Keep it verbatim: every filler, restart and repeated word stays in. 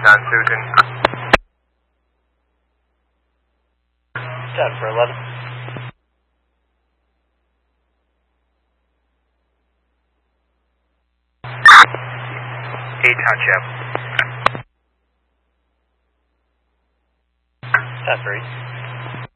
Don Susan. Down for eleven. Eight Township. Down for eight.